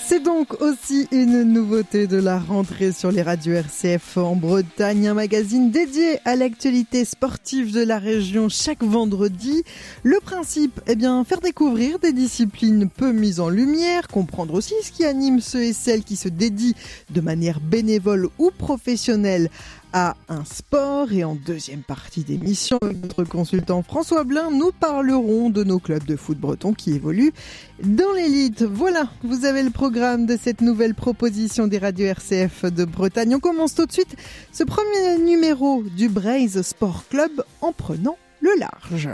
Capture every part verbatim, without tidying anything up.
C'est donc aussi une nouveauté de la rentrée sur les radios R C F en Bretagne, un magazine dédié à l'actualité sportive de la région chaque vendredi. Le principe, eh bien, faire découvrir des disciplines peu mises en lumière, comprendre aussi ce qui anime ceux et celles qui se dédient de manière bénévole ou professionnelle à un sport. Et en deuxième partie d'émission, avec notre consultant François Blin, nous parlerons de nos clubs de foot bretons qui évoluent dans l'élite. Voilà, vous avez le programme de cette nouvelle proposition des radios R C F de Bretagne. On commence tout de suite ce premier numéro du Braise Sport Club en prenant le large.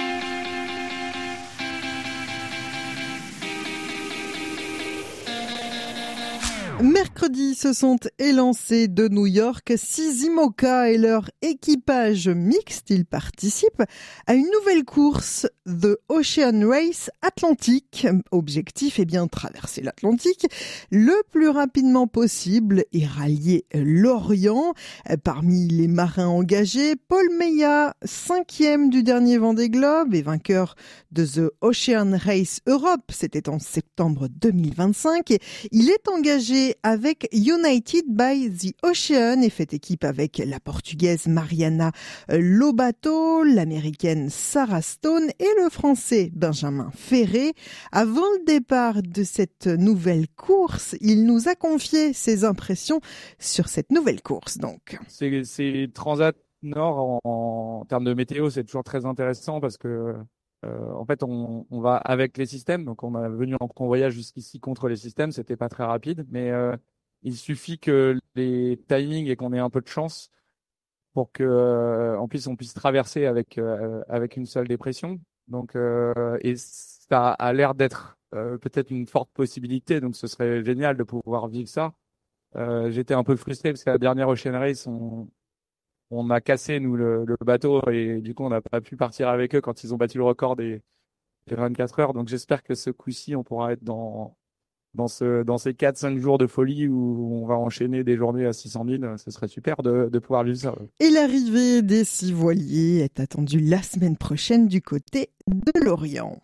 Mercredi se sont élancés de New York six IMOCA et leur équipage mixte. Ils participent à une nouvelle course, The Ocean Race Atlantique. Objectif est bien traverser l'Atlantique le plus rapidement possible et rallier l'Orient. Parmi les marins engagés, Paul Meillat, cinquième du dernier Vendée Globe et vainqueur de The Ocean Race Europe. C'était en septembre deux mille vingt-cinq. Et il est engagé avec United by the Ocean et fait équipe avec la portugaise Mariana Lobato, l'américaine Sarah Stone et le français Benjamin Ferré. Avant le départ de cette nouvelle course, il nous a confié ses impressions sur cette nouvelle course. Donc, c'est, c'est Transat Nord en, en termes de météo, c'est toujours très intéressant parce que Euh, en fait, on, on va avec les systèmes. Donc, on est venu en convoyage jusqu'ici contre les systèmes. C'était pas très rapide, mais euh, il suffit que les timings et qu'on ait un peu de chance pour que, euh, en plus, on puisse traverser avec euh, avec une seule dépression. Donc, euh, et ça a l'air d'être euh, peut-être une forte possibilité. Donc, ce serait génial de pouvoir vivre ça. Euh, j'étais un peu frustré parce qu'à la dernière Ocean Race, on On a cassé, nous, le, le bateau et du coup, on n'a pas pu partir avec eux quand ils ont battu le record des, des vingt-quatre heures. Donc, j'espère que ce coup-ci, on pourra être dans, dans, ce, dans ces quatre cinq jours de folie où on va enchaîner des journées à six cent mille. Ce serait super de, de pouvoir vivre ça. Et l'arrivée des six voiliers est attendue la semaine prochaine du côté de l'Orient.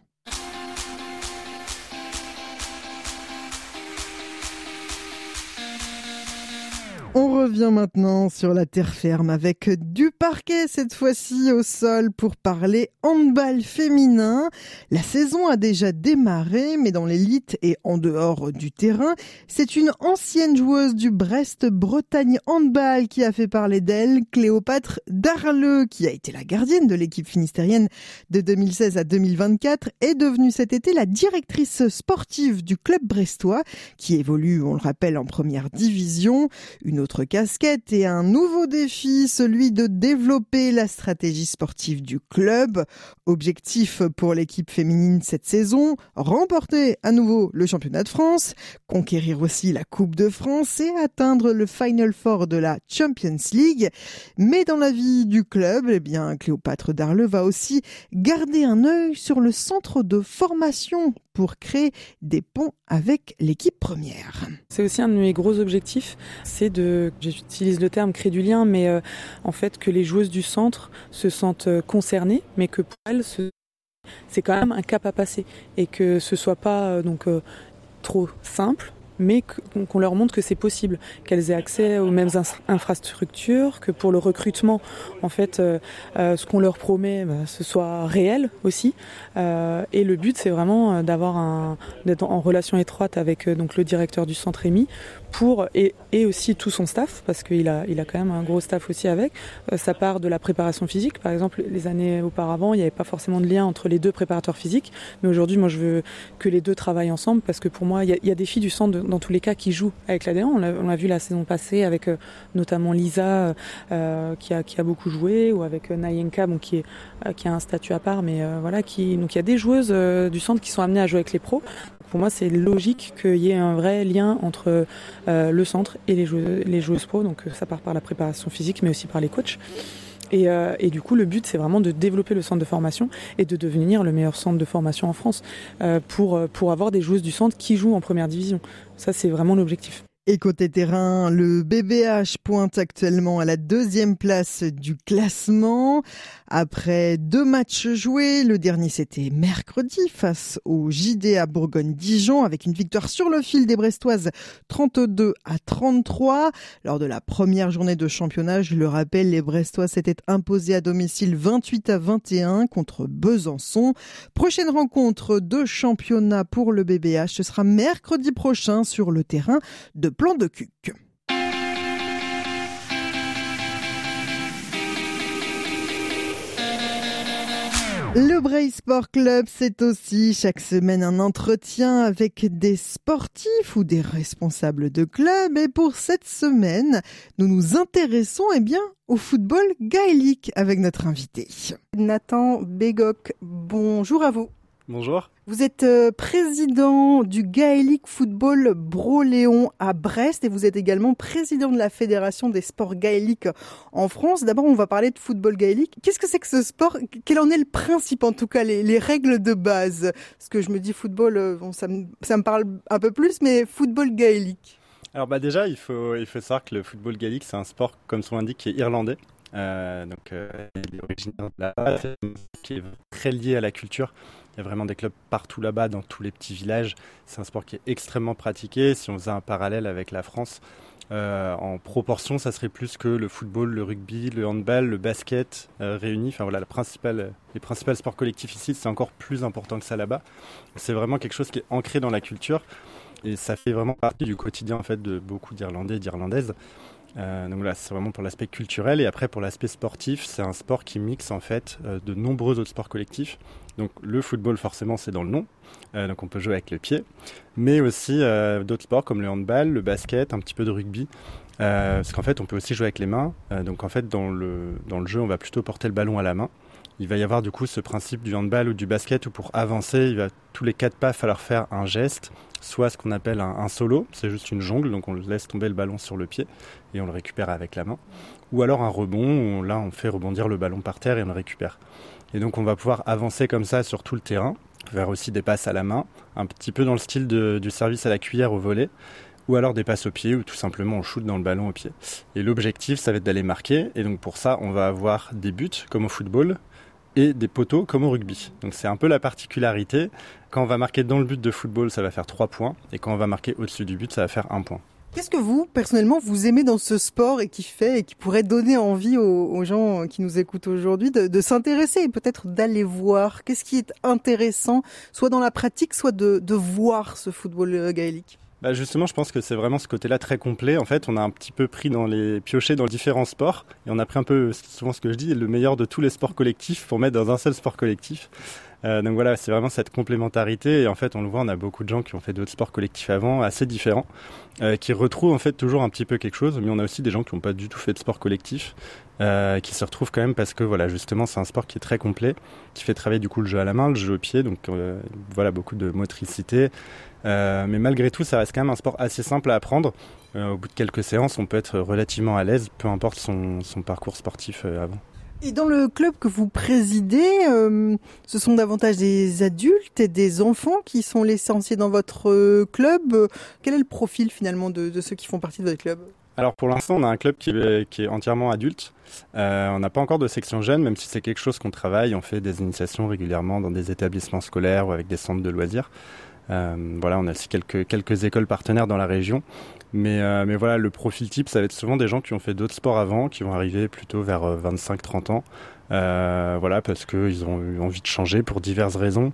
On revient maintenant sur la terre ferme avec du parquet, cette fois-ci au sol, pour parler handball féminin. La saison a déjà démarré, mais dans l'élite et en dehors du terrain, c'est une ancienne joueuse du Brest Bretagne Handball qui a fait parler d'elle, Cléopâtre Darleux, qui a été la gardienne de l'équipe finistérienne de deux mille seize à deux mille vingt-quatre, est devenue cet été la directrice sportive du club brestois, qui évolue, on le rappelle, en première division. Une autre casquette et un nouveau défi, celui de développer la stratégie sportive du club. Objectif pour l'équipe féminine cette saison, remporter à nouveau le championnat de France, conquérir aussi la Coupe de France et atteindre le Final Four de la Champions League. Mais dans la vie du club, eh bien, Cléopâtre Darleux va aussi garder un œil sur le centre de formation pour créer des ponts avec l'équipe première. C'est aussi un de mes gros objectifs, c'est de, j'utilise le terme créer du lien, mais euh, en fait que les joueuses du centre se sentent concernées, mais que pour elles, ce, c'est quand même un cap à passer et que ce soit pas euh, donc euh, trop simple, mais qu'on leur montre que c'est possible, qu'elles aient accès aux mêmes infrastructures, que pour le recrutement, en fait, euh, euh, ce qu'on leur promet, bah, ce soit réel aussi. Euh, et le but, c'est vraiment d'avoir un, d'être en relation étroite avec euh, donc le directeur du centre Rémi, pour et, et aussi tout son staff, parce qu'il a, il a quand même un gros staff aussi avec. Euh, ça part de la préparation physique, par exemple, les années auparavant, il n'y avait pas forcément de lien entre les deux préparateurs physiques, mais aujourd'hui, moi, je veux que les deux travaillent ensemble, parce que pour moi, il y a, il y a des filles du centre de, dans tous les cas qui jouent avec l'A D N. On l'a, on l'a vu la saison passée avec euh, notamment Lisa euh, qui a qui a beaucoup joué, ou avec euh, Nayenka, bon, qui est euh, qui a un statut à part, mais euh, voilà, qui donc il y a des joueuses euh, du centre qui sont amenées à jouer avec les pros. Pour moi, c'est logique qu'il y ait un vrai lien entre euh, le centre et les joueuses, les joueuses pro. Donc ça part par la préparation physique, mais aussi par les coachs. Et, euh, et du coup, le but, c'est vraiment de développer le centre de formation et de devenir le meilleur centre de formation en France euh, pour, pour avoir des joueuses du centre qui jouent en première division. Ça, c'est vraiment l'objectif. Et côté terrain, le B B H pointe actuellement à la deuxième place du classement. Après deux matchs joués, le dernier c'était mercredi face au J D à Bourgogne-Dijon avec une victoire sur le fil des Brestoises trente-deux à trente-trois. Lors de la première journée de championnat, je le rappelle, les Brestois s'étaient imposés à domicile vingt-huit à vingt et un contre Besançon. Prochaine rencontre de championnat pour le B B H, ce sera mercredi prochain sur le terrain de Plan de Cuc. Le Bray Sport Club, c'est aussi chaque semaine un entretien avec des sportifs ou des responsables de club. Et pour cette semaine, nous nous intéressons eh bien, au football gaélique avec notre invité. Nathan Bégoc, bonjour à vous. Bonjour. Vous êtes euh, président du Gaelic Football Bro-Léon à Brest et vous êtes également président de la Fédération des sports gaéliques en France. D'abord, on va parler de football gaélique. Qu'est-ce que c'est que ce sport ? Quel en est le principe, en tout cas, les, les règles de base ? Parce que je me dis football, euh, bon, ça, me, ça me parle un peu plus, mais football gaélique. Alors bah déjà, il faut, il faut savoir que le football gaélique, c'est un sport, comme son l'indique, qui est irlandais. Euh, donc, euh, il est originaire de là-bas, qui est très lié à la culture. Il y a vraiment des clubs partout là-bas, dans tous les petits villages. C'est un sport qui est extrêmement pratiqué. Si on faisait un parallèle avec la France, euh, en proportion, ça serait plus que le football, le rugby, le handball, le basket euh, réunis. Enfin voilà, la principale, les principaux sports collectifs ici, c'est encore plus important que ça là-bas. C'est vraiment quelque chose qui est ancré dans la culture et ça fait vraiment partie du quotidien en fait de beaucoup d'Irlandais et d'Irlandaises. Euh, donc là, c'est vraiment pour l'aspect culturel et après pour l'aspect sportif, c'est un sport qui mixe en fait euh, de nombreux autres sports collectifs. Donc le football forcément c'est dans le nom, euh, donc on peut jouer avec le pied, mais aussi euh, d'autres sports comme le handball, le basket, un petit peu de rugby, euh, parce qu'en fait on peut aussi jouer avec les mains. Euh, donc en fait dans le dans le jeu on va plutôt porter le ballon à la main. Il va y avoir du coup ce principe du handball ou du basket où pour avancer, il va tous les quatre pas falloir faire un geste, soit ce qu'on appelle un, un solo, c'est juste une jongle, donc on laisse tomber le ballon sur le pied et on le récupère avec la main, ou alors un rebond, où là on fait rebondir le ballon par terre et on le récupère. Et donc on va pouvoir avancer comme ça sur tout le terrain, faire aussi des passes à la main, un petit peu dans le style de, du service à la cuillère au volley, ou alors des passes au pied, ou tout simplement on shoot dans le ballon au pied. Et l'objectif ça va être d'aller marquer, et donc pour ça on va avoir des buts comme au football, et des poteaux comme au rugby. Donc c'est un peu la particularité. Quand on va marquer dans le but de football, ça va faire trois points. Et quand on va marquer au-dessus du but, ça va faire un point. Qu'est-ce que vous, personnellement, vous aimez dans ce sport et qui fait et qui pourrait donner envie aux, aux gens qui nous écoutent aujourd'hui de, de s'intéresser et peut-être d'aller voir ? Qu'est-ce qui est intéressant, soit dans la pratique, soit de, de voir ce football gaélique ? Bah justement, je pense que c'est vraiment ce côté-là très complet. En fait, on a un petit peu pris dans les piochés dans différents sports et on a pris un peu, souvent ce que je dis, le meilleur de tous les sports collectifs pour mettre dans un seul sport collectif. Euh, donc voilà, c'est vraiment cette complémentarité et en fait, on le voit, on a beaucoup de gens qui ont fait d'autres sports collectifs avant, assez différents, euh, qui retrouvent en fait toujours un petit peu quelque chose. Mais on a aussi des gens qui n'ont pas du tout fait de sport collectif, euh, qui se retrouvent quand même parce que voilà, justement, c'est un sport qui est très complet, qui fait travailler du coup le jeu à la main, le jeu au pied, donc euh, voilà, beaucoup de motricité. Euh, mais malgré tout, ça reste quand même un sport assez simple à apprendre. Euh, au bout de quelques séances, on peut être relativement à l'aise, peu importe son, son parcours sportif euh, avant. Et dans le club que vous présidez, euh, ce sont davantage des adultes et des enfants qui sont licenciés dans votre club. Quel est le profil finalement de, de ceux qui font partie de votre club ? Alors pour l'instant, on a un club qui est, qui est entièrement adulte. Euh, on n'a pas encore de section jeune, même si c'est quelque chose qu'on travaille. On fait des initiations régulièrement dans des établissements scolaires ou avec des centres de loisirs. Euh, voilà, on a aussi quelques, quelques écoles partenaires dans la région. Mais, euh, mais voilà, le profil type, ça va être souvent des gens qui ont fait d'autres sports avant, qui vont arriver plutôt vers vingt-cinq trente ans. Euh, voilà, parce qu'ils ont eu envie de changer pour diverses raisons.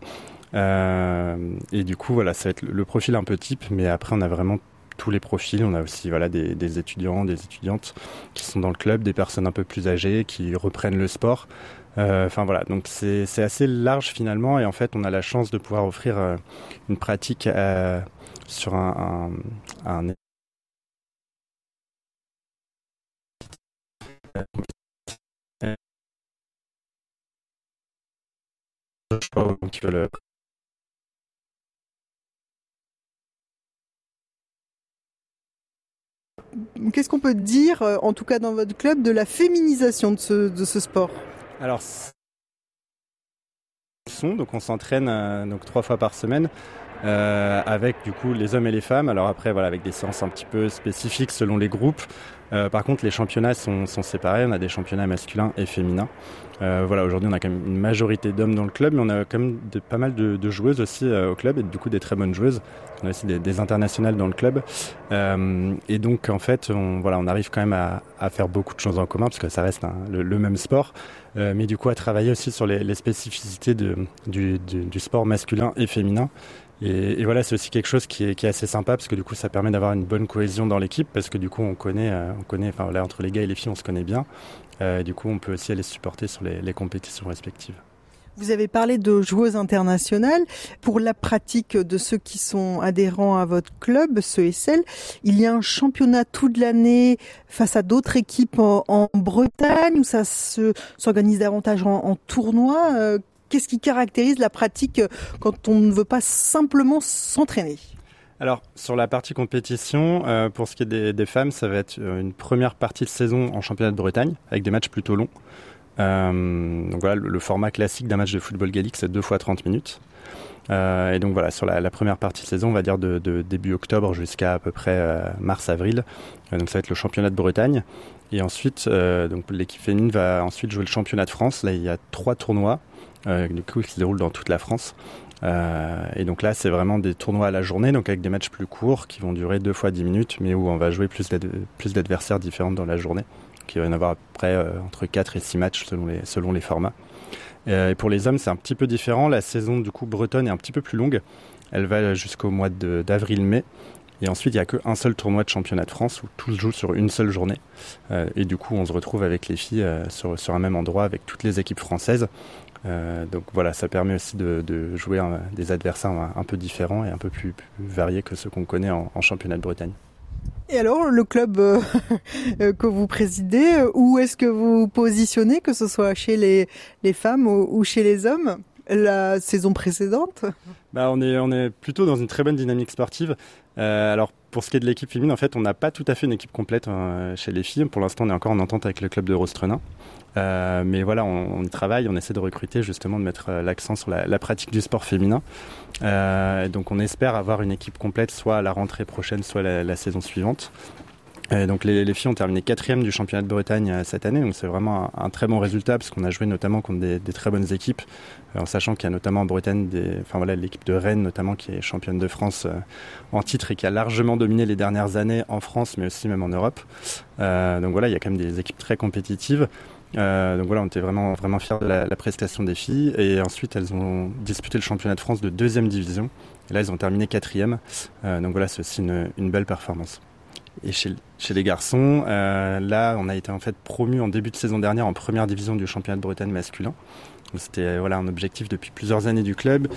Euh, et du coup, voilà, ça va être le profil un peu type. Mais après, on a vraiment tous les profils. On a aussi voilà, des, des étudiants, des étudiantes qui sont dans le club, des personnes un peu plus âgées qui reprennent le sport. Enfin euh, voilà, donc c'est, c'est assez large finalement et en fait on a la chance de pouvoir offrir euh, une pratique euh, sur un, un, un... Qu'est-ce qu'on peut dire, en tout cas dans votre club, de la féminisation de ce, de ce sport ? Alors, donc on s'entraîne euh, donc trois fois par semaine euh, avec du coup les hommes et les femmes. Alors après, voilà, avec des séances un petit peu spécifiques selon les groupes. Euh, par contre, les championnats sont, sont séparés. On a des championnats masculins et féminins. Euh, voilà, aujourd'hui, on a quand même une majorité d'hommes dans le club, mais on a quand même de, pas mal de, de joueuses aussi euh, au club, et du coup des très bonnes joueuses. On a aussi des, des internationales dans le club. Euh, et donc, en fait, on, voilà, on arrive quand même à, à faire beaucoup de choses en commun, parce que ça reste un, le, le même sport. Euh, mais du coup, à travailler aussi sur les, les spécificités de, du, du, du sport masculin et féminin. Et, et voilà, c'est aussi quelque chose qui est, qui est assez sympa, parce que du coup, ça permet d'avoir une bonne cohésion dans l'équipe, parce que du coup, on connaît, euh, on connaît, enfin là, entre les gars et les filles, on se connaît bien. Euh, et du coup, on peut aussi aller se supporter sur les, les compétitions respectives. Vous avez parlé de joueuses internationales. Pour la pratique de ceux qui sont adhérents à votre club, ce S L, il y a un championnat toute l'année face à d'autres équipes en, en Bretagne, où ça se, s'organise davantage en, en tournoi. Euh, Qu'est-ce qui caractérise la pratique quand on ne veut pas simplement s'entraîner ? Alors, sur la partie compétition, euh, pour ce qui est des, des femmes, ça va être une première partie de saison en championnat de Bretagne, avec des matchs plutôt longs. Euh, donc voilà, le, le format classique d'un match de football gallique, c'est deux fois trente minutes. Euh, et donc voilà, sur la, la première partie de saison, on va dire de, de début octobre jusqu'à à peu près euh, mars-avril. Euh, donc ça va être le championnat de Bretagne. Et ensuite, euh, donc l'équipe féminine va ensuite jouer le championnat de France. Là, il y a trois tournois. Euh, du coup, qui se déroule dans toute la France. Euh, et donc là, c'est vraiment des tournois à la journée, donc avec des matchs plus courts qui vont durer deux fois dix minutes, mais où on va jouer plus, d'ad- plus d'adversaires différents dans la journée. Donc il va y en avoir à peu près euh, entre quatre et six matchs selon les, selon les formats. Euh, et pour les hommes, c'est un petit peu différent. La saison du coup bretonne est un petit peu plus longue. Elle va jusqu'au mois de, d'avril-mai. Et ensuite, il n'y a qu'un seul tournoi de championnat de France où tout se joue sur une seule journée. Euh, et du coup, on se retrouve avec les filles euh, sur, sur un même endroit avec toutes les équipes françaises. Euh, donc voilà, ça permet aussi de, de jouer un, des adversaires un, un peu différents et un peu plus, plus variés que ceux qu'on connaît en, en championnat de Bretagne. Et alors, le club euh, que vous présidez, où est-ce que vous vous positionnez, que ce soit chez les, les femmes ou, ou chez les hommes, la saison précédente ? Bah, on est, on est plutôt dans une très bonne dynamique sportive. Euh, alors, pour ce qui est de l'équipe féminine, en fait, on n'a pas tout à fait une équipe complète euh, chez les filles. Pour l'instant, on est encore en entente avec le club de Rostrenin. Euh, mais voilà, on, on y travaille, on essaie de recruter, justement, de mettre euh, l'accent sur la, la pratique du sport féminin. Euh, donc, on espère avoir une équipe complète, soit à la rentrée prochaine, soit la, la saison suivante. Euh, donc les, les filles ont terminé quatrième du championnat de Bretagne euh, cette année, donc c'est vraiment un, un très bon résultat parce qu'on a joué notamment contre des, des très bonnes équipes, euh, en sachant qu'il y a notamment en Bretagne, des, enfin voilà, l'équipe de Rennes notamment qui est championne de France euh, en titre et qui a largement dominé les dernières années en France, mais aussi même en Europe. Euh, donc voilà, il y a quand même des équipes très compétitives. Euh, donc voilà, on était vraiment vraiment fiers de la, la prestation des filles et ensuite elles ont disputé le championnat de France de deuxième division et là elles ont terminé quatrième. Euh, donc voilà, c'est aussi une, une belle performance. Et chez, chez les garçons, euh, là, on a été en fait promu en début de saison dernière en première division du championnat de Bretagne masculin. Donc, c'était voilà, un objectif depuis plusieurs années du club.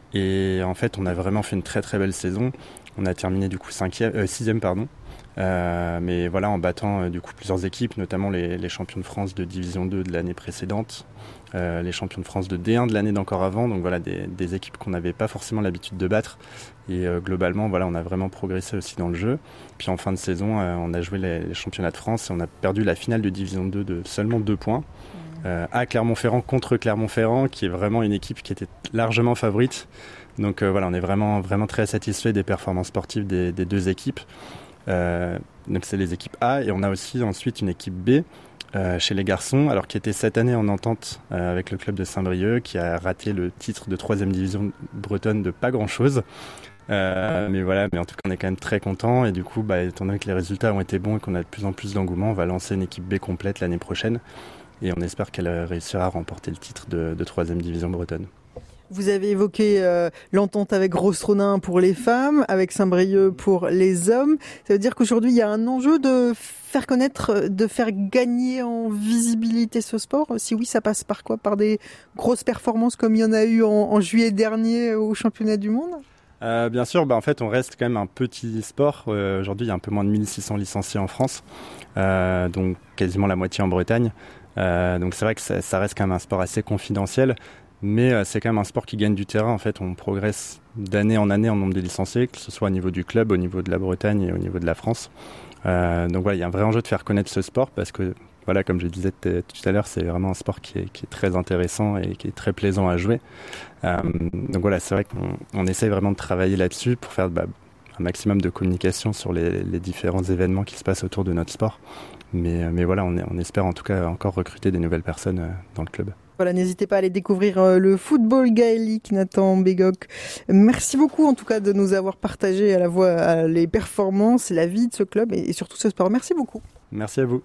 Et en fait, on a vraiment fait une très très belle saison. On a terminé du coup cinquième, euh, sixième, pardon. Euh, mais voilà, en battant euh, du coup plusieurs équipes, notamment les, les champions de France de Division deux de l'année précédente, euh, les champions de France de D un de l'année d'encore avant. Donc voilà, des, des équipes qu'on n'avait pas forcément l'habitude de battre. Et euh, globalement, voilà, on a vraiment progressé aussi dans le jeu. Puis en fin de saison, euh, on a joué les, les championnats de France et on a perdu la finale de Division deux de seulement deux points. Euh, à Clermont-Ferrand contre Clermont-Ferrand, qui est vraiment une équipe qui était largement favorite. Donc euh, voilà, on est vraiment, vraiment très satisfait des performances sportives des, des deux équipes. Euh, donc c'est les équipes A et on a aussi ensuite une équipe B euh, chez les garçons, alors qui était cette année en entente euh, avec le club de Saint-Brieuc, qui a raté le titre de troisième division bretonne de pas grand-chose. Euh, mais voilà, mais en tout cas on est quand même très content et du coup, bah, étant donné que les résultats ont été bons et qu'on a de plus en plus d'engouement, on va lancer une équipe B complète l'année prochaine et on espère qu'elle réussira à remporter le titre de, de troisième division bretonne. Vous avez évoqué euh, l'entente avec Rostronin pour les femmes, avec Saint-Brieuc pour les hommes. Ça veut dire qu'aujourd'hui, il y a un enjeu de faire connaître, de faire gagner en visibilité ce sport. Si oui, ça passe par quoi ? Par des grosses performances comme il y en a eu en, en juillet dernier au championnat du monde ? Euh, bien sûr, bah, en fait, on reste quand même un petit sport. Euh, aujourd'hui, il y a un peu moins de mille six cents licenciés en France, euh, donc quasiment la moitié en Bretagne. Euh, donc c'est vrai que ça, ça reste quand même un sport assez confidentiel. Mais euh, c'est quand même un sport qui gagne du terrain. En fait, on progresse d'année en année en nombre de licenciés, que ce soit au niveau du club, au niveau de la Bretagne et au niveau de la France. Euh, donc voilà, il y a un vrai enjeu de faire connaître ce sport parce que voilà, comme je disais t- tout à l'heure, c'est vraiment un sport qui est, qui est très intéressant et qui est très plaisant à jouer. Euh, donc voilà, c'est vrai qu'on on essaye vraiment de travailler là-dessus pour faire bah, un maximum de communication sur les, les différents événements qui se passent autour de notre sport. Mais, mais voilà, on, est, on espère en tout cas encore recruter des nouvelles personnes euh, dans le club. Voilà, n'hésitez pas à aller découvrir euh, le football gaélique, Nathan Bégoc. Merci beaucoup en tout cas de nous avoir partagé à la fois euh, les performances, la vie de ce club et, et surtout ce sport. Merci beaucoup. Merci à vous.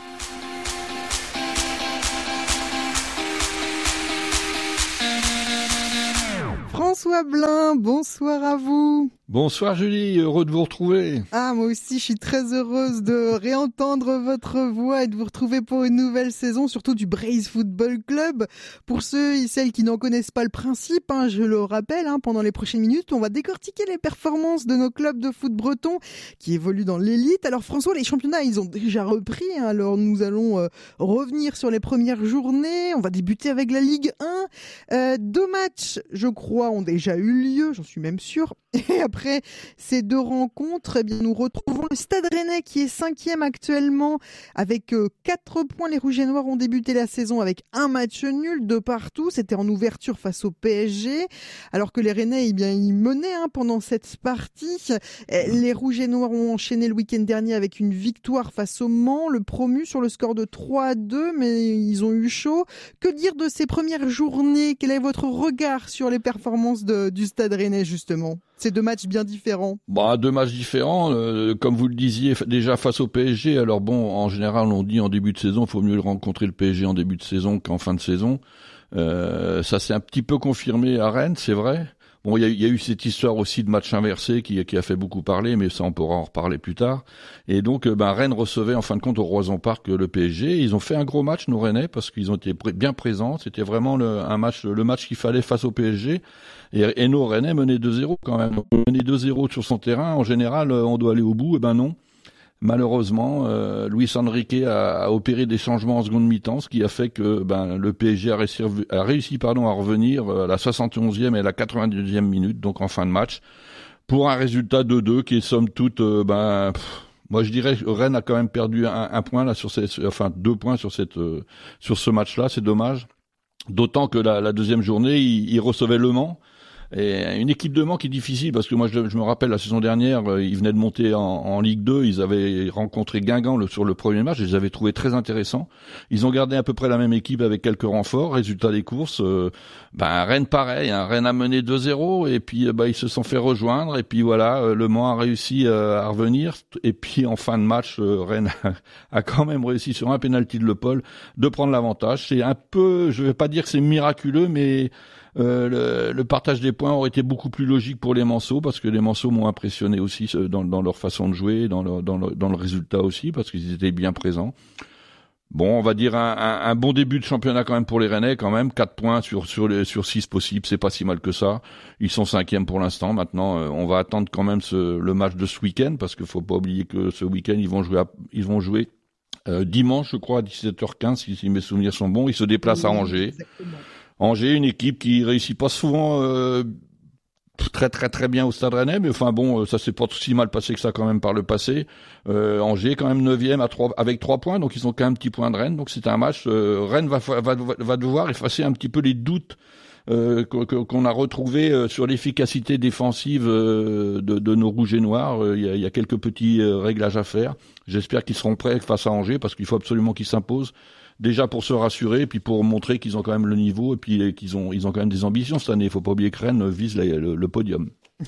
François Blin, bonsoir à vous. Bonsoir Julie, heureux de vous retrouver. Ah, moi aussi, je suis très heureuse de réentendre votre voix et de vous retrouver pour une nouvelle saison, surtout du Braise Football Club. Pour ceux et celles qui n'en connaissent pas le principe, hein, je le rappelle, hein, pendant les prochaines minutes, on va décortiquer les performances de nos clubs de foot bretons qui évoluent dans l'élite. Alors François, les championnats, ils ont déjà repris, hein, alors nous allons euh, revenir sur les premières journées. On va débuter avec la Ligue un. Euh, deux matchs, je crois, ont déjà eu lieu, j'en suis même sûre. Et après ces deux rencontres, eh bien, nous retrouvons le Stade Rennais qui est cinquième actuellement avec euh, quatre points. Les Rouges et Noirs ont débuté la saison avec un match nul de partout. C'était en ouverture face au P S G. Alors que les Rennais, eh bien, ils menaient hein, pendant cette partie. Les Rouges et Noirs ont enchaîné le week-end dernier avec une victoire face au Mans, le promu sur le score de trois à deux, mais ils ont eu chaud. Que dire de ces premières journées? Quel est votre regard sur les performances de, du Stade Rennais, justement? Ces deux matchs bien différents. Bah, deux matchs différents, euh, comme vous le disiez déjà face au P S G. Alors bon, en général, on dit en début de saison, il faut mieux rencontrer le P S G en début de saison qu'en fin de saison. Euh, ça s'est un petit peu confirmé à Rennes, c'est vrai. Bon, il y a, y a eu cette histoire aussi de match inversé qui, qui a fait beaucoup parler, mais ça on pourra en reparler plus tard. Et donc, ben Rennes recevait en fin de compte au Roison Park le P S G. Ils ont fait un gros match, nos Rennais, parce qu'ils ont été bien présents. C'était vraiment le, un match, le match qu'il fallait face au P S G. Et, et nos Rennais menaient deux zéro quand même. Menaient deux zéro sur son terrain. En général, on doit aller au bout. Et ben non. Malheureusement, euh, Luis Enrique a, a opéré des changements en seconde mi-temps, ce qui a fait que ben, le P S G a réussi, a réussi pardon, à revenir à la soixante et onzième et à la quatre-vingt-deuxième minute, donc en fin de match, pour un résultat deux deux qui est somme toute, euh, ben, pff, moi je dirais que Rennes a quand même perdu un, un point là sur cette, enfin deux points sur cette, euh, sur ce match-là, c'est dommage. D'autant que la, la deuxième journée, il, il recevait Le Mans. Et une équipe de Mans qui est difficile parce que moi je, je me rappelle la saison dernière, euh, ils venaient de monter en, en Ligue deux, ils avaient rencontré Guingamp le, sur le premier match, je les avais trouvés très intéressants. Ils ont gardé à peu près la même équipe avec quelques renforts. Résultat des courses, euh, ben Rennes pareil, hein, Rennes a mené deux zéro et puis euh, ben, ils se sont fait rejoindre et puis voilà, euh, Le Mans a réussi euh, à revenir et puis en fin de match, euh, Rennes a, a quand même réussi sur un pénalty de Le Paul de prendre l'avantage. C'est un peu, je vais pas dire que c'est miraculeux, mais Euh, le, le partage des points aurait été beaucoup plus logique pour les Manceaux parce que les Manceaux m'ont impressionné aussi dans, dans leur façon de jouer, dans le, dans le, dans le résultat aussi parce qu'ils étaient bien présents. Bon, on va dire un, un, un bon début de championnat quand même pour les Rennais quand même, quatre points sur sur les sur six possibles, c'est pas si mal que ça. Ils sont cinquièmes pour l'instant. Maintenant, euh, on va attendre quand même ce, le match de ce week-end parce qu'il faut pas oublier que ce week-end ils vont jouer à, ils vont jouer euh, dimanche, je crois à dix-sept heures quinze si, si mes souvenirs sont bons. Ils se déplacent oui, à Angers. Exactement. Angers, une équipe qui réussit pas souvent euh, très très très bien au Stade Rennais, mais enfin bon, ça s'est pas si mal passé que ça quand même par le passé. Euh, Angers quand même neuvième à trois avec trois points, donc ils ont quand même un petit point de Rennes. Donc c'est un match. Euh, Rennes va, va va devoir effacer un petit peu les doutes euh, qu'on a retrouvés sur l'efficacité défensive de, de nos Rouges et Noirs. Il y a, il y a quelques petits réglages à faire. J'espère qu'ils seront prêts face à Angers parce qu'il faut absolument qu'ils s'imposent. Déjà pour se rassurer, et puis pour montrer qu'ils ont quand même le niveau, et puis qu'ils ont, ils ont quand même des ambitions cette année. Il ne faut pas oublier que Rennes vise la, le, le podium.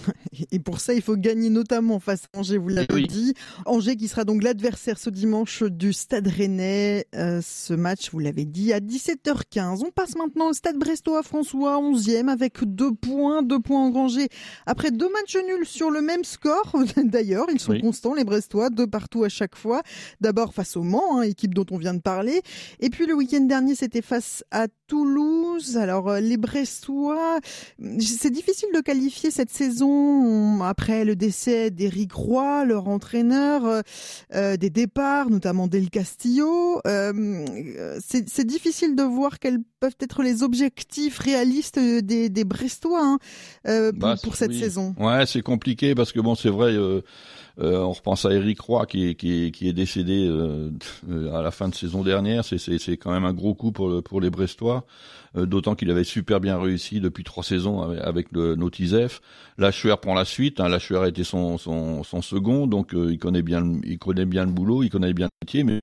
Et pour ça, il faut gagner notamment face à Angers, vous l'avez oui. dit. Angers qui sera donc l'adversaire ce dimanche du Stade Rennais. Euh, ce match, vous l'avez dit, à dix-sept heures quinze. On passe maintenant au Stade Brestois, François, onzième, avec deux points, deux points engrangés. Après deux matchs nuls sur le même score, d'ailleurs, ils sont oui. constants, les Brestois, deux partout à chaque fois. D'abord face au Mans, hein, équipe dont on vient de parler. Et puis le week-end dernier, c'était face à Toulouse. Alors, euh, les Brestois, c'est difficile de qualifier cette saison après le décès d'Éric Roy, leur entraîneur, euh, des départs, notamment Del Castillo. Euh, c'est, c'est difficile de voir quels peuvent être les objectifs réalistes des, des Brestois hein, euh, pour, bah, pour cette oui. saison. Ouais, c'est compliqué parce que bon, c'est vrai. Euh... Euh, on repense à Eric Roy qui est, qui est, qui est décédé euh, à la fin de saison dernière. C'est, c'est, c'est quand même un gros coup pour, pour les Brestois. Euh, d'autant qu'il avait super bien réussi depuis trois saisons avec, avec le Nautisef. Lachuer prend la suite. Hein. Lachuer a été son, son, son second, donc euh, il connaît bien, le, il connaît bien le boulot, il connaît bien le métier, mais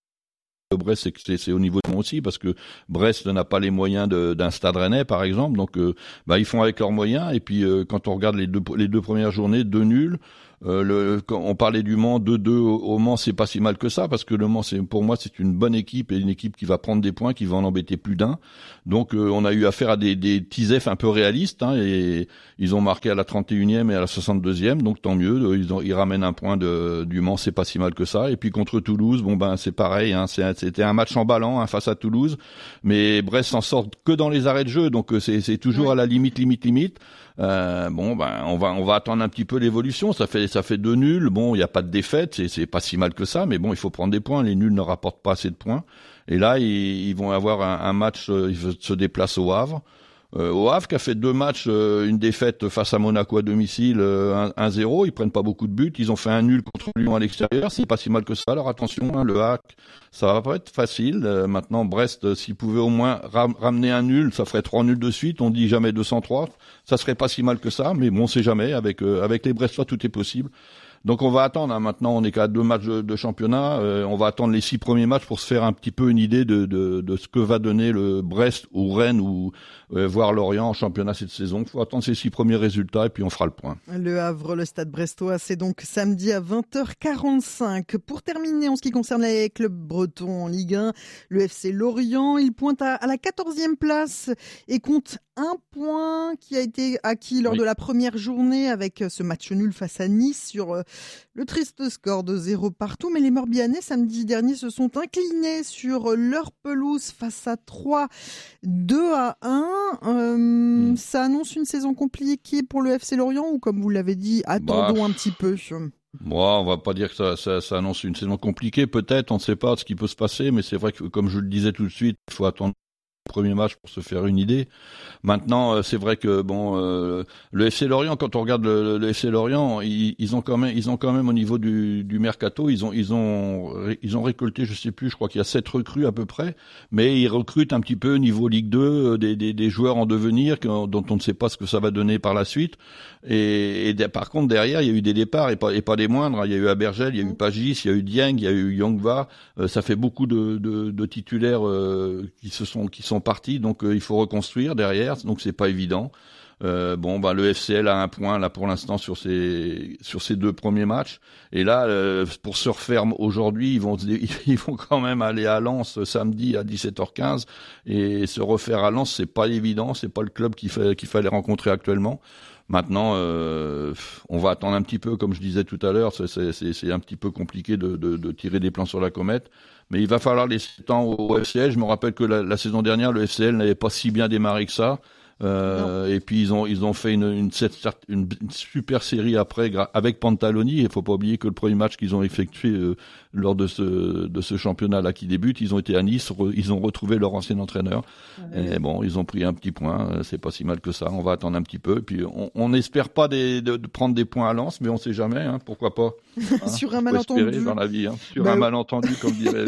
Brest, c'est, c'est, c'est au niveau de moi aussi, parce que Brest n'a pas les moyens de, d'un Stade Rennais, par exemple. Donc, euh, bah, ils font avec leurs moyens. Et puis, euh, quand on regarde les deux, les deux premières journées, deux nuls. Euh, le, quand on parlait du Mans, deux deux au, au Mans, c'est pas si mal que ça, parce que le Mans, c'est, pour moi, c'est une bonne équipe et une équipe qui va prendre des points, qui va en embêter plus d'un. Donc, euh, on a eu affaire à des, des petits F un peu réalistes, hein, et ils ont marqué à la trente et unième et à la soixante-deuxième, donc tant mieux. Ils, ont, ils ramènent un point de, du Mans, c'est pas si mal que ça. Et puis contre Toulouse, bon ben c'est pareil, hein, c'est, c'était un match emballant hein, face à Toulouse, mais Brest s'en sort que dans les arrêts de jeu, donc c'est, c'est toujours à la limite, limite, limite. Euh, bon ben on va on va attendre un petit peu l'évolution. Ça fait ça fait deux nuls. Bon, il y a pas de défaite, c'est c'est pas si mal que ça, mais bon, il faut prendre des points. Les nuls ne rapportent pas assez de points. Et là, ils, ils vont avoir un, un match. Ils se déplacent au Havre. Euh, au Havre qui a fait deux matchs, euh, une défaite face à Monaco à domicile, euh, un zéro. Ils prennent pas beaucoup de buts. Ils ont fait un nul contre Lyon à l'extérieur. C'est pas si mal que ça. Alors attention, hein, le hack, ça va pas être facile. Euh, maintenant, Brest, euh, s'il pouvait au moins ram- ramener un nul, ça ferait trois nuls de suite. On dit jamais deux cent trois. Ça serait pas si mal que ça, mais bon, on sait jamais. Avec euh, avec les Brestois, tout est possible. Donc on va attendre. Hein. Maintenant, on est qu'à deux matchs de, de championnat. Euh, on va attendre les six premiers matchs pour se faire un petit peu une idée de, de, de ce que va donner le Brest ou Rennes ou euh, voire Lorient en championnat cette saison. Il faut attendre ces six premiers résultats et puis on fera le point. Le Havre, le Stade Brestois, c'est donc samedi à vingt heures quarante-cinq. Pour terminer, en ce qui concerne les clubs bretons en Ligue un, le F C Lorient, il pointe à, à la quatorzième place et compte un point qui a été acquis lors oui. de la première journée avec ce match nul face à Nice sur le triste score de zéro partout. Mais les Morbihanais, samedi dernier, se sont inclinés sur leur pelouse face à Troyes, deux à un. Euh, mmh. Ça annonce une saison compliquée pour le F C Lorient ou, comme vous l'avez dit, attendons bah, un petit peu. Moi, on va pas dire que ça, ça, ça annonce une saison compliquée. Peut-être, on ne sait pas ce qui peut se passer, mais c'est vrai que, comme je le disais tout de suite, il faut attendre premier match pour se faire une idée. Maintenant, c'est vrai que bon, euh, le F C Lorient, quand on regarde le, le F C Lorient, ils, ils ont quand même, ils ont quand même au niveau du, du mercato, ils ont, ils ont, ils ont récolté, je sais plus, je crois qu'il y a sept recrues à peu près, mais ils recrutent un petit peu au niveau Ligue deux des, des, des joueurs en devenir dont on ne sait pas ce que ça va donner par la suite. Et, et par contre derrière, il y a eu des départs et pas, et pas des moindres. Il y a eu Abergel, il y a eu Pagis, il y a eu Dieng, il y a eu Yongva. Euh, ça fait beaucoup de, de, de titulaires euh, qui se sont, qui sont partis, donc euh, il faut reconstruire derrière, donc c'est pas évident. Euh, bon, bah le F C L a un point là pour l'instant sur ses sur ses deux premiers matchs, et là euh, pour se refaire aujourd'hui, ils vont ils vont quand même aller à Lens samedi à dix-sept heures quinze, et se refaire à Lens, c'est pas évident, c'est pas le club qu'il fait, qu'il fallait rencontrer actuellement. Maintenant, euh, on va attendre un petit peu, comme je disais tout à l'heure, c'est, c'est, c'est un petit peu compliqué de, de, de tirer des plans sur la comète, mais il va falloir laisser le temps au F C L. Je me rappelle que la, la saison dernière, le F C L n'avait pas si bien démarré que ça. Euh, et puis ils ont ils ont fait une une, une, une super série après avec Pantaloni. Il faut pas oublier que le premier match qu'ils ont effectué euh, lors de ce de ce championnat là qui débute, ils ont été à Nice, re, ils ont retrouvé leur ancien entraîneur. Ouais. Et bon, ils ont pris un petit point, c'est pas si mal que ça. On va attendre un petit peu. Et puis on n'espère pas des, de, de prendre des points à Lens, mais on sait jamais. Hein, pourquoi pas hein, sur un malentendu dans la vie, hein, sur bah, un malentendu comme dirait.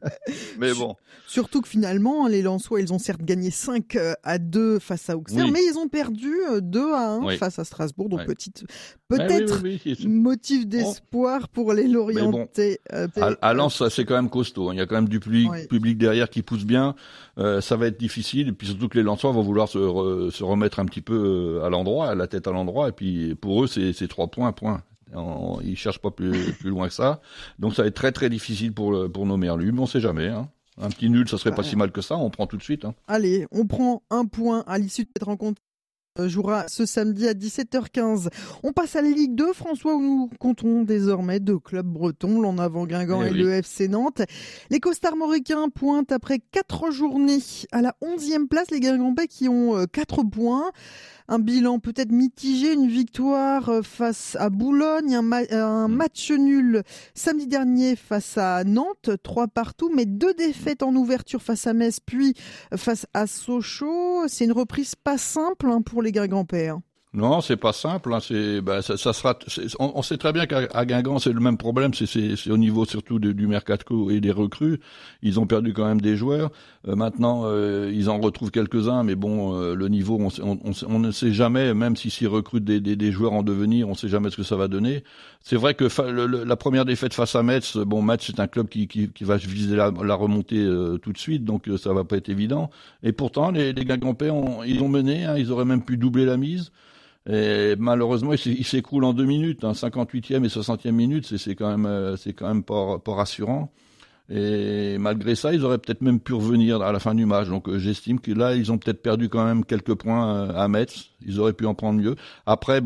Mais bon. Surtout que finalement, les Lensois, ils ont certes gagné cinq à deux face à Auxerre, oui. mais ils ont perdu deux à un oui. face à Strasbourg. Donc, ouais. petite, peut-être oui, oui, oui, motif d'espoir oh. pour les Lorientais. Bon, à, à Lens, c'est quand même costaud. Il y a quand même du public, oui. public derrière qui pousse bien. Euh, ça va être difficile. Et puis surtout que les Lensois vont vouloir se, re, se remettre un petit peu à l'endroit, à la tête à l'endroit. Et puis pour eux, c'est, c'est trois points, point. On, ils cherchent pas plus, plus loin que ça. Donc ça va être très très difficile pour, pour nos Merlus. Mais on sait jamais, hein. Un petit nul, ça serait pas ouais. si mal que ça, on prend tout de suite. Hein. Allez, on prend un point à l'issue de cette rencontre. Euh, jouera ce samedi à dix-sept heures quinze. On passe à la Ligue deux, François, où nous comptons désormais deux clubs bretons, l'En Avant Guingamp et, et oui. le F C Nantes. Les Costarmoricains pointent après quatre journées à la onzième place, les Guingampais qui ont euh, quatre points. Un bilan peut-être mitigé, une victoire face à Boulogne, un, ma- un match nul samedi dernier face à Nantes, trois partout, mais deux défaites en ouverture face à Metz, puis face à Sochaux. C'est une reprise pas simple hein, pour les Guingampais. Hein. Non, c'est pas simple. Hein, c'est, bah, ça, ça sera. On, on sait très bien qu'à Guingamp, c'est le même problème. C'est, c'est, c'est au niveau surtout de, du mercato et des recrues. Ils ont perdu quand même des joueurs. Euh, maintenant, euh, ils en retrouvent quelques-uns, mais bon, euh, le niveau, on, on, on, on ne sait jamais. Même si s'ils recrutent des, des, des joueurs en devenir, on sait jamais ce que ça va donner. C'est vrai que fa, le, la première défaite face à Metz, bon, Metz c'est un club qui, qui, qui va viser la, la remontée euh, tout de suite, donc euh, ça va pas être évident. Et pourtant, les, les Guingampais, ont, ils ont mené. Hein, ils auraient même pu doubler la mise. Et malheureusement, il s'écroule en deux minutes, hein, cinquante-huitième et soixantième minute, c'est, c'est quand même, c'est quand même pas, pas rassurant. Et malgré ça, ils auraient peut-être même pu revenir à la fin du match. Donc, euh, j'estime que là, ils ont peut-être perdu quand même quelques points euh, à Metz. Ils auraient pu en prendre mieux. Après, bon,